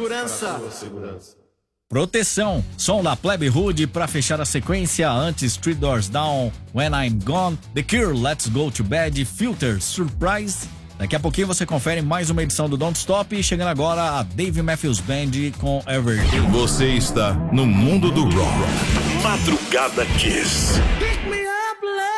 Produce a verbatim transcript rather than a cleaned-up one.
segurança. Proteção, som da Plebe Hood pra fechar a sequência, antes Three Doors Down, When I'm Gone, The Cure, Let's Go to Bed, Filter, Surprise. Daqui a pouquinho você confere mais uma edição do Don't Stop e chegando agora a Dave Matthews Band com Everyday. Você está no mundo do rock. Madrugada Kiss. Pick me up,